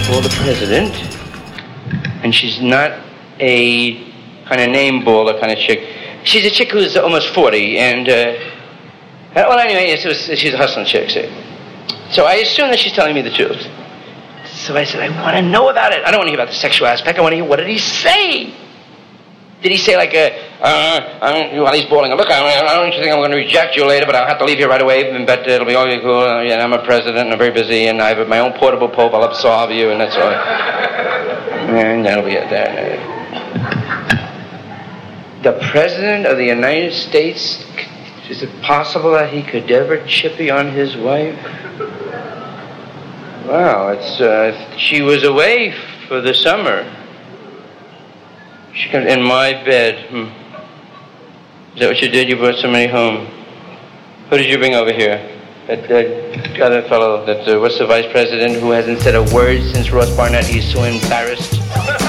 call the president, and she's not a kind of name baller kind of chick. She's a chick who's almost 40, and, well, anyway, she's a hustling chick, see. So I assume that she's telling me the truth. So I said, I want to know about it. I don't want to hear about the sexual aspect. I want to hear, what did he say? Did he say, like, while he's bawling, look, I don't think I'm going to reject you later, but I'll have to leave here right away, but it'll be all cool. Yeah, I'm a president, and I'm very busy, and I have my own portable pope. I'll absolve you, and that's all. And that'll be it there. The President of the United States, is it possible that he could ever chippy on his wife? Wow, she was away for the summer. She comes in my bed. Is that what you did? You brought somebody home. Who did you bring over here? That other fellow, what's the vice president who hasn't said a word since Ross Barnett? He's so embarrassed.